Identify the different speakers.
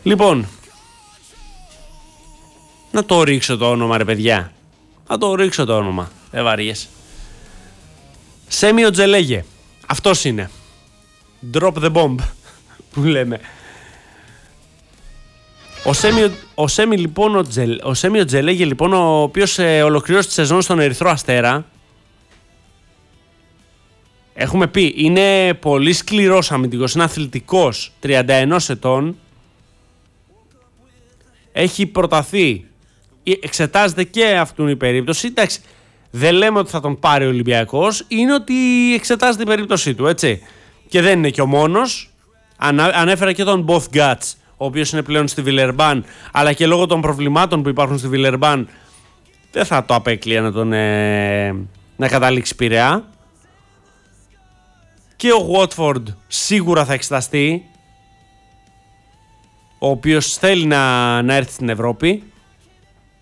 Speaker 1: Λοιπόν, να το ρίξω το όνομα, ρε παιδιά. Να το ρίξω το όνομα. Δεν βαριέσαι. Σέμι Οτζελέγε. Αυτός είναι. Drop the bomb που λέμε. Ο Σέμι Οτζελέγε λοιπόν, ο οποίος ολοκλήρωσε τη σεζόν στον Ερυθρό Αστέρα. Έχουμε πει, είναι πολύ σκληρός αμυντικός, είναι αθλητικός, 31 ετών. Έχει προταθεί, εξετάζεται και αυτήν η περίπτωση. Εντάξει, δεν λέμε ότι θα τον πάρει ο Ολυμπιακός, είναι ότι εξετάζεται η περίπτωσή του, έτσι. Και δεν είναι και ο μόνος. Ανέφερα και τον Both Guts, ο οποίος είναι πλέον στη Βιλερμπάν, αλλά και λόγω των προβλημάτων που υπάρχουν στη Βιλερμπάν δεν θα το απέκλεια να καταλήξει Πειραιά. Και ο Watford σίγουρα θα εξεταστεί, ο οποίος θέλει να έρθει στην Ευρώπη.